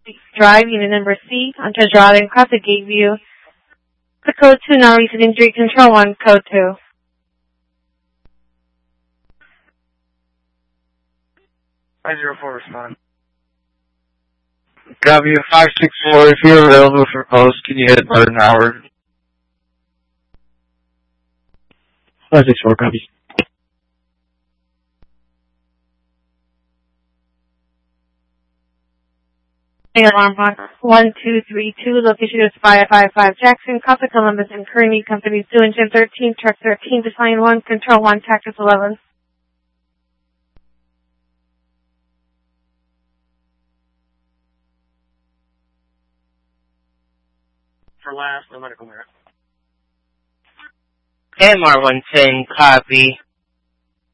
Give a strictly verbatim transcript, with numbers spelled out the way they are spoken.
Drive, unit number C, onto Drive and Cross the Gateview. The code two, now receiving three, control one, code two. five zero four, respond. Copy five six four, if you're available for post, can you hit about an hour? five six four, copy. Alarm box one two three two, location is five five five Jackson, Costa Columbus and Kearney Companies, two engine thirteen, truck thirteen, Defiant one, control one, Cactus eleven. For last, no medical merit. M R one ten, copy.